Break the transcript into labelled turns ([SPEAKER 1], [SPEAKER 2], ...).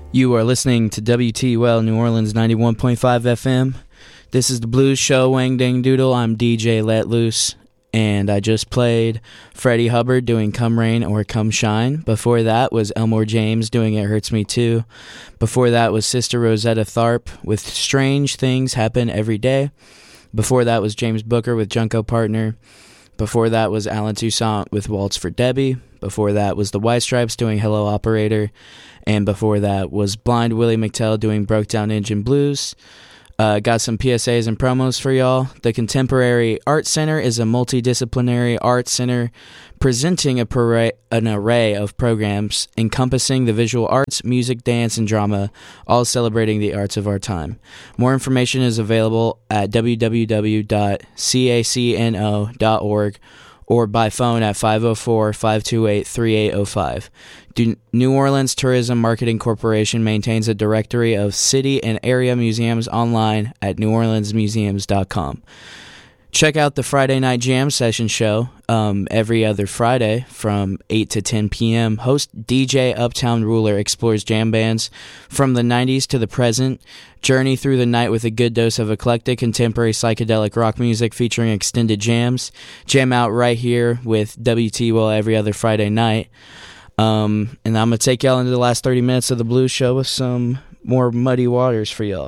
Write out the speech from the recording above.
[SPEAKER 1] You are listening to WTUL New Orleans 91.5 FM. This is the Blues Show, Wang Dang Doodle. I'm DJ Let Loose, and I just played Freddie Hubbard doing Come Rain or Come Shine. Before that was Elmore James doing It Hurts Me Too. Before that was Sister Rosetta Tharpe with Strange Things Happen Every Day. Before that was James Booker with Junko Partner. Before that was Alan Toussaint with Waltz for Debbie. Before that was the White Stripes doing Hello Operator. And before that was Blind Willie McTell doing Broke Down Engine Blues. Got some PSAs and promos for y'all. The Contemporary Art Center is a multidisciplinary art center presenting an array of programs encompassing the visual arts, music, dance, and drama, all celebrating the arts of our time. More information is available at www.cacno.org or by phone at 504-528-3805. New Orleans Tourism Marketing Corporation maintains a directory of city and area museums online at neworleansmuseums.com. Check out the Friday Night Jam Session show every other Friday from 8 to 10 p.m. Host DJ Uptown Ruler explores jam bands from the 90s to the present. Journey through the night with a good dose of eclectic contemporary psychedelic rock music featuring extended jams. Jam out right here with WTUL every other Friday night. And I'm going to take y'all into the last 30 minutes of the Blues Show with some more Muddy Waters for y'all.